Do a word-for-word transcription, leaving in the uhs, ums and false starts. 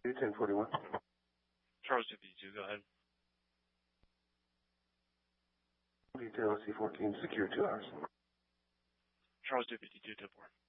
ten forty-one. Charles to B two, go ahead. Detail C fourteen, secure two hours. Charles to fifty-two, ten four.